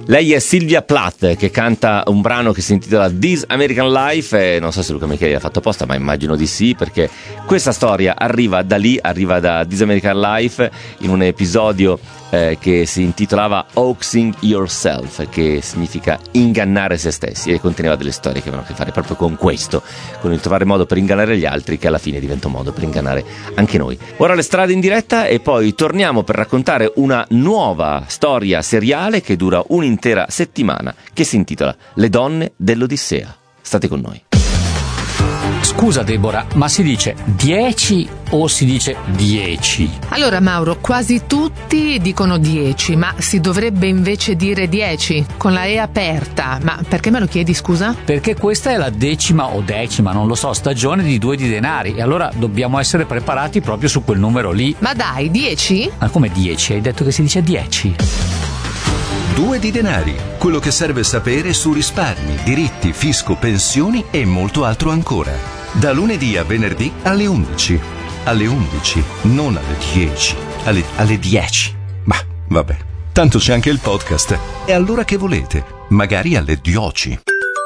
Lei è Sylvia Plath, che canta un brano che si intitola This American Life, e non so se Luca Micheli l'ha fatto apposta, ma immagino di sì, perché questa storia arriva da lì, arriva da This American Life, in un episodio che si intitolava Hoaxing Yourself, che significa ingannare se stessi, e conteneva delle storie che avevano a che fare proprio con questo, con il trovare modo per ingannare gli altri, che alla fine diventa un modo per ingannare anche noi. Ora le strade in diretta, e poi torniamo per raccontare una nuova storia seriale che dura un'intera settimana, che si intitola Le donne dell'Odissea. State con noi. Scusa Deborah, ma si dice 10 o si dice 10? Allora Mauro, quasi tutti dicono 10, ma si dovrebbe invece dire 10, con la E aperta. Ma perché me lo chiedi, scusa? Perché questa è la 10ª o 10ª, non lo so, stagione di 2 di denari, e allora dobbiamo essere preparati proprio su quel numero lì. Ma dai, 10? Ma come 10? Hai detto che si dice 10? 2 di denari, quello che serve sapere su risparmi, diritti, fisco, pensioni e molto altro ancora. Da lunedì a venerdì alle 11. Alle 11, non alle 10. Alle 10. Ma vabbè, tanto c'è anche il podcast. E allora che volete? Magari alle 10.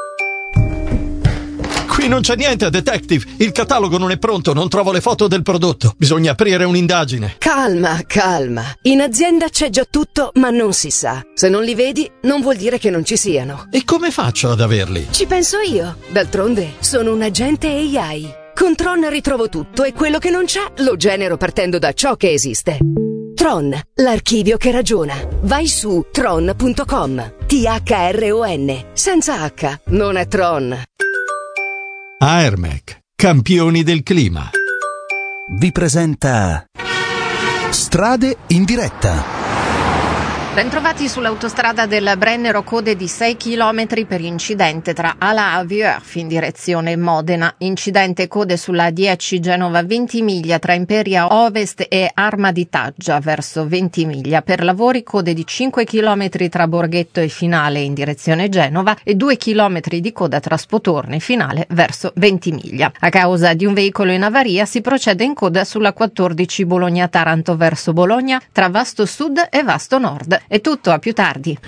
Qui non c'è niente, detective. Il catalogo non è pronto, non trovo le foto del prodotto. Bisogna aprire un'indagine. Calma, calma. In azienda c'è già tutto, ma non si sa. Se non li vedi, non vuol dire che non ci siano. E come faccio ad averli? Ci penso io. D'altronde, sono un agente AI. Con Tron ritrovo tutto e quello che non c'è lo genero partendo da ciò che esiste. Tron, l'archivio che ragiona. Vai su tron.com. THRON. Senza H, non è Tron. Aermec, campioni del clima. Vi presenta Strade in diretta. Bentrovati sull'autostrada del Brennero, code di 6 km per incidente tra Ala e Wierf in direzione Modena. Incidente e code sulla 10 Genova Ventimiglia tra Imperia Ovest e Arma di Taggia verso Ventimiglia. Per lavori code di 5 km tra Borghetto e Finale in direzione Genova e 2 km di coda tra Spotorne e Finale verso Ventimiglia. A causa di un veicolo in avaria si procede in coda sulla 14 Bologna-Taranto verso Bologna tra Vasto Sud e Vasto Nord. È tutto, a più tardi.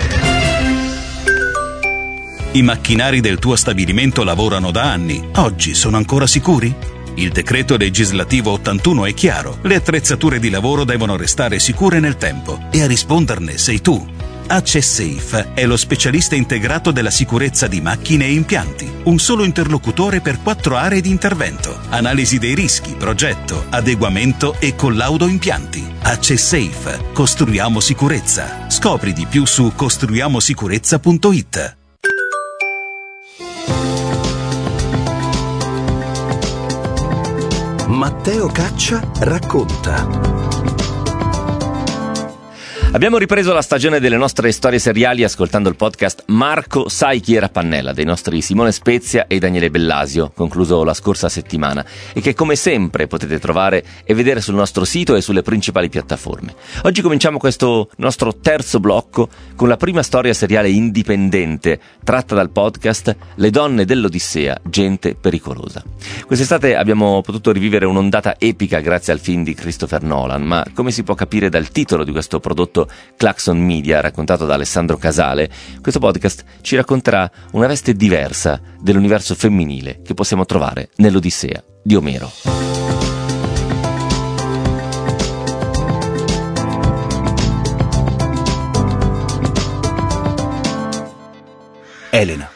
I macchinari del tuo stabilimento lavorano da anni. Oggi sono ancora sicuri? Il decreto legislativo 81 è chiaro. Le attrezzature di lavoro devono restare sicure nel tempo, e a risponderne sei tu. AccessSafe è lo specialista integrato della sicurezza di macchine e impianti. Un solo interlocutore per 4 aree di intervento. Analisi dei rischi, progetto, adeguamento e collaudo impianti. AccessSafe. Costruiamo sicurezza. Scopri di più su costruiamosicurezza.it. Matteo Caccia racconta. Abbiamo ripreso la stagione delle nostre storie seriali ascoltando il podcast Marco sai chi era Pannella dei nostri Simone Spezia e Daniele Bellasio, concluso la scorsa settimana, e che come sempre potete trovare e vedere sul nostro sito e sulle principali piattaforme. Oggi cominciamo questo nostro terzo blocco con la prima storia seriale indipendente tratta dal podcast Le donne dell'Odissea, gente pericolosa. Quest'estate abbiamo potuto rivivere un'ondata epica grazie al film di Christopher Nolan, ma come si può capire dal titolo di questo prodotto Claxon Media, raccontato da Alessandro Casale, questo podcast ci racconterà una veste diversa dell'universo femminile che possiamo trovare nell'Odissea di Omero. Elena.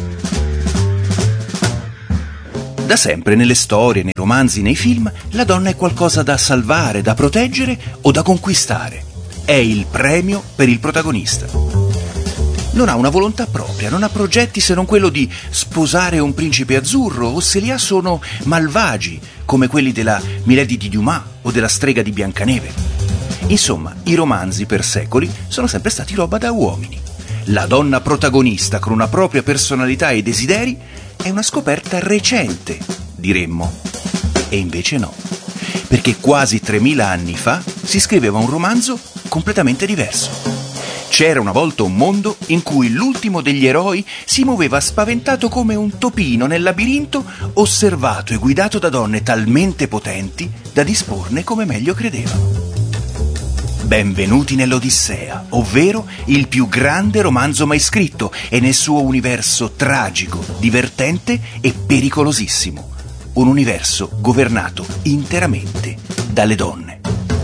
Da sempre nelle storie, nei romanzi, nei film, la donna è qualcosa da salvare, da proteggere o da conquistare. È il premio per il protagonista. Non ha una volontà propria, non ha progetti se non quello di sposare un principe azzurro, o se li ha sono malvagi, come quelli della Milady di Dumas o della strega di Biancaneve. Insomma, i romanzi per secoli sono sempre stati roba da uomini. La donna protagonista con una propria personalità e desideri è una scoperta recente, diremmo. E invece no, perché quasi 3000 anni fa si scriveva un romanzo completamente diverso. C'era una volta un mondo in cui l'ultimo degli eroi si muoveva spaventato come un topino nel labirinto, osservato e guidato da donne talmente potenti da disporne come meglio credeva. Benvenuti nell'Odissea, ovvero il più grande romanzo mai scritto e nel suo universo tragico, divertente e pericolosissimo. Un universo governato interamente dalle donne.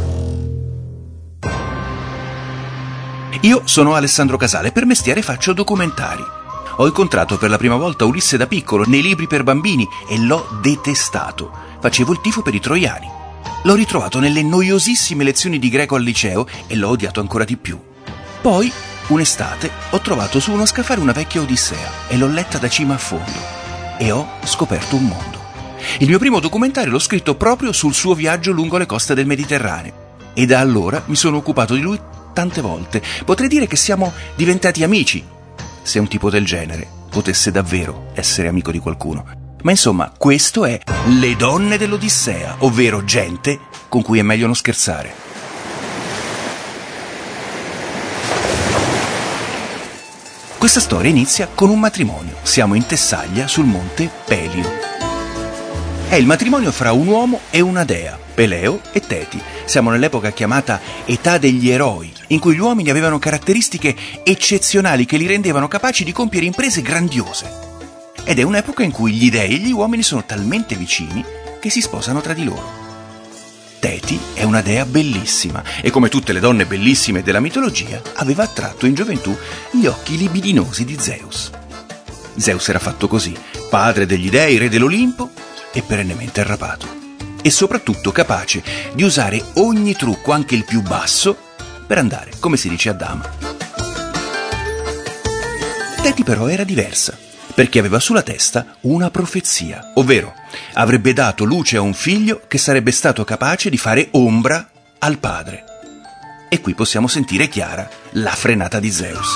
Io sono Alessandro Casale, per mestiere faccio documentari. Ho incontrato per la prima volta Ulisse da piccolo nei libri per bambini e l'ho detestato. Facevo il tifo per i troiani. L'ho ritrovato nelle noiosissime lezioni di greco al liceo e l'ho odiato ancora di più. Poi, un'estate, ho trovato su uno scaffale una vecchia Odissea e l'ho letta da cima a fondo. E ho scoperto un mondo. Il mio primo documentario l'ho scritto proprio sul suo viaggio lungo le coste del Mediterraneo. E da allora mi sono occupato di lui tante volte. Potrei dire che siamo diventati amici, se un tipo del genere potesse davvero essere amico di qualcuno. Ma insomma, questo è Le donne dell'Odissea, ovvero gente con cui è meglio non scherzare. Questa storia inizia con un matrimonio. Siamo in Tessaglia, sul monte Pelio. È il matrimonio fra un uomo e una dea, Peleo e Teti. Siamo nell'epoca chiamata Età degli Eroi, in cui gli uomini avevano caratteristiche eccezionali che li rendevano capaci di compiere imprese grandiose. Ed è un'epoca in cui gli dei e gli uomini sono talmente vicini che si sposano tra di loro. Teti è una dea bellissima e, come tutte le donne bellissime della mitologia, aveva attratto in gioventù gli occhi libidinosi di Zeus. Zeus era fatto così, padre degli dei, re dell'Olimpo e perennemente arrapato. E soprattutto capace di usare ogni trucco, anche il più basso, per andare, come si dice, a dama. Teti però era diversa, perché aveva sulla testa una profezia, ovvero avrebbe dato luce a un figlio che sarebbe stato capace di fare ombra al padre. E qui possiamo sentire chiara la frenata di Zeus.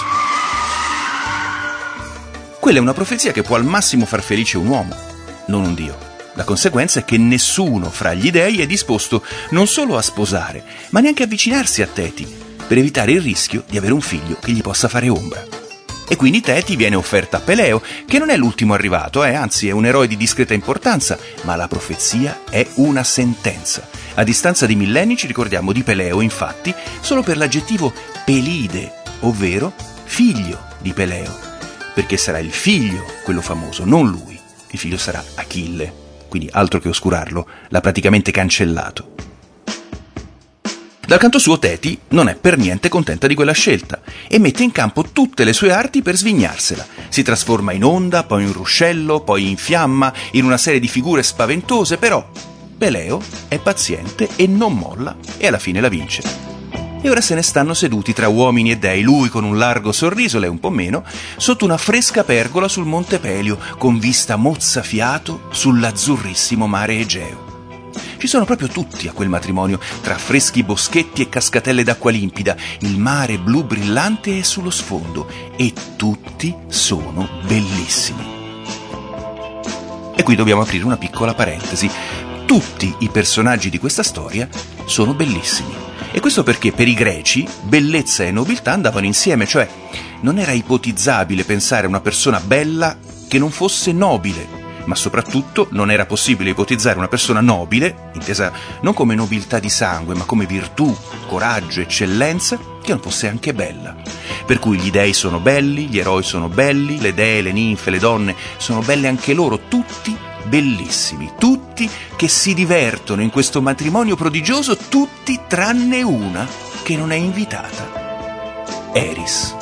Quella è una profezia che può al massimo far felice un uomo, non un dio. La conseguenza è che nessuno fra gli dei è disposto non solo a sposare, ma neanche avvicinarsi a Teti, per evitare il rischio di avere un figlio che gli possa fare ombra. E quindi Teti viene offerta a Peleo, che non è l'ultimo arrivato, anzi è un eroe di discreta importanza, ma la profezia è una sentenza. A distanza di millenni ci ricordiamo di Peleo, infatti, solo per l'aggettivo Pelide, ovvero figlio di Peleo, perché sarà il figlio quello famoso, non lui. Il figlio sarà Achille. Quindi altro che oscurarlo, l'ha praticamente cancellato. Dal canto suo Teti non è per niente contenta di quella scelta e mette in campo tutte le sue arti per svignarsela. Si trasforma in onda, poi in ruscello, poi in fiamma, in una serie di figure spaventose, però Peleo è paziente e non molla e alla fine la vince. E ora se ne stanno seduti tra uomini e dei, lui con un largo sorriso, lei un po' meno, sotto una fresca pergola sul monte Pelio, con vista mozzafiato sull'azzurrissimo mare Egeo. Ci sono proprio tutti a quel matrimonio, tra freschi boschetti e cascatelle d'acqua limpida, il mare blu brillante è sullo sfondo, e tutti sono bellissimi. E qui dobbiamo aprire una piccola parentesi. Tutti i personaggi di questa storia sono bellissimi. E questo perché per i greci bellezza e nobiltà andavano insieme, cioè non era ipotizzabile pensare a una persona bella che non fosse nobile, ma soprattutto non era possibile ipotizzare una persona nobile, intesa non come nobiltà di sangue, ma come virtù, coraggio, eccellenza, che non fosse anche bella. Per cui gli dei sono belli, gli eroi sono belli, le dee, le ninfe, le donne sono belle anche loro, tutti bellissimi, tutti che si divertono in questo matrimonio prodigioso, tutti tranne una che non è invitata: Eris.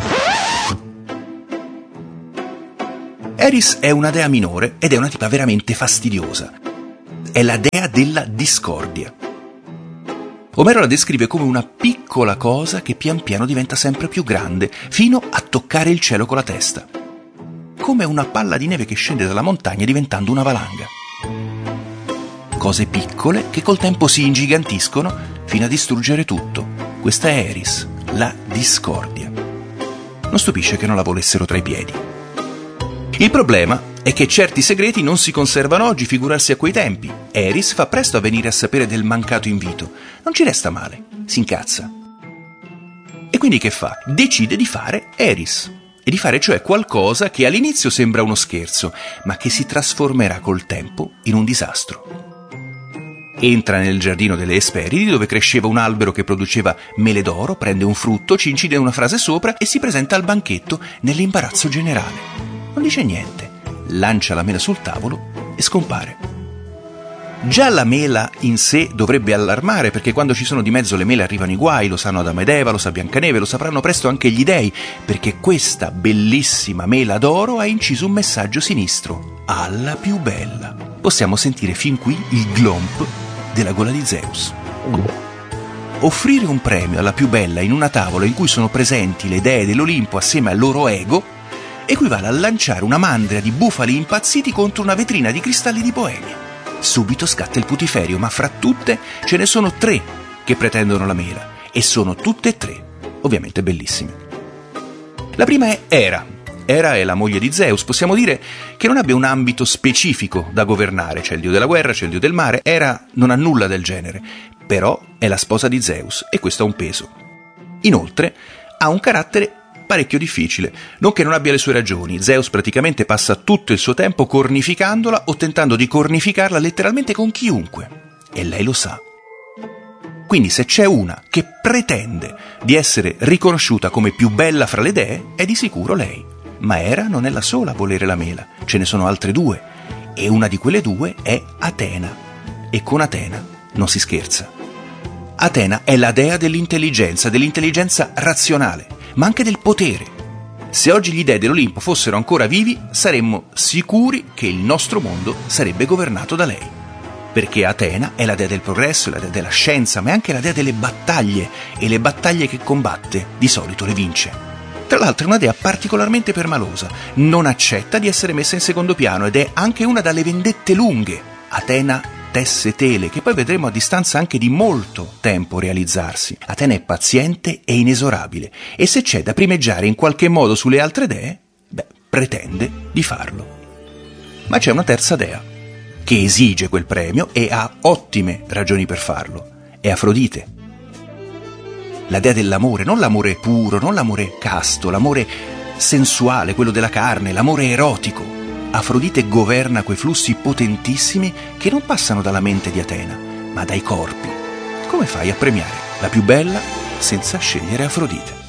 Eris è una dea minore ed è una tipa veramente fastidiosa. È la dea della discordia. Omero la descrive come una piccola cosa che pian piano diventa sempre più grande, fino a toccare il cielo con la testa. Come una palla di neve che scende dalla montagna diventando una valanga. Cose piccole che col tempo si ingigantiscono fino a distruggere tutto. Questa è Eris, la discordia. Non stupisce che non la volessero tra i piedi. Il problema è che certi segreti non si conservano oggi, figurarsi a quei tempi. Eris fa presto a venire a sapere del mancato invito. Non ci resta male, si incazza. E quindi che fa? Decide di fare Eris. E di fare cioè qualcosa che all'inizio sembra uno scherzo, ma che si trasformerà col tempo in un disastro. Entra nel giardino delle Esperidi, dove cresceva un albero che produceva mele d'oro, prende un frutto, ci incide una frase sopra e si presenta al banchetto nell'imbarazzo generale. Non dice niente, lancia la mela sul tavolo e scompare. Già la mela in sé dovrebbe allarmare, perché quando ci sono di mezzo le mele arrivano i guai, lo sanno Adamo ed Eva, lo sa Biancaneve, lo sapranno presto anche gli dei, perché questa bellissima mela d'oro ha inciso un messaggio sinistro: alla più bella. Possiamo sentire fin qui il glomp della gola di Zeus. Offrire un premio alla più bella in una tavola in cui sono presenti le dee dell'Olimpo assieme al loro ego equivale a lanciare una mandria di bufali impazziti contro una vetrina di cristalli di Boemia. Subito scatta il putiferio, ma fra tutte ce ne sono 3 che pretendono la mela, e sono tutte e 3 ovviamente bellissime. La prima è Era. Era è la moglie di Zeus. Possiamo dire che non abbia un ambito specifico da governare. C'è il dio della guerra, c'è il dio del mare. Era non ha nulla del genere, però è la sposa di Zeus e questo ha un peso. Inoltre ha un carattere parecchio difficile, non che non abbia le sue ragioni. Zeus praticamente passa tutto il suo tempo cornificandola o tentando di cornificarla letteralmente con chiunque, e lei lo sa. Quindi se c'è una che pretende di essere riconosciuta come più bella fra le dee, è di sicuro lei. Ma Era non è la sola a volere la mela, ce ne sono altre 2, e una di quelle 2 è Atena, e con Atena non si scherza. Atena è la dea dell'intelligenza razionale, ma anche del potere. Se oggi gli dei dell'Olimpo fossero ancora vivi, saremmo sicuri che il nostro mondo sarebbe governato da lei. Perché Atena è la dea del progresso, la dea della scienza, ma è anche la dea delle battaglie, e le battaglie che combatte di solito le vince. Tra l'altro è una dea particolarmente permalosa, non accetta di essere messa in secondo piano ed è anche una dalle vendette lunghe. Atena tesse tele, che poi vedremo a distanza anche di molto tempo realizzarsi. Atena è paziente e inesorabile, e se c'è da primeggiare in qualche modo sulle altre dee, pretende di farlo. Ma c'è una terza dea, che esige quel premio e ha ottime ragioni per farlo. È Afrodite. La dea dell'amore, non l'amore puro, non l'amore casto, l'amore sensuale, quello della carne, l'amore erotico. Afrodite governa quei flussi potentissimi che non passano dalla mente di Atena, ma dai corpi. Come fai a premiare la più bella senza scegliere Afrodite?